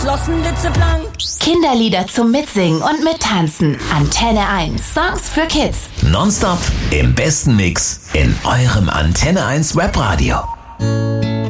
Flossen blitzeblank. Kinderlieder zum Mitsingen und Mittanzen. Antenne 1. Songs für Kids. Nonstop im besten Mix in eurem Antenne 1 Webradio.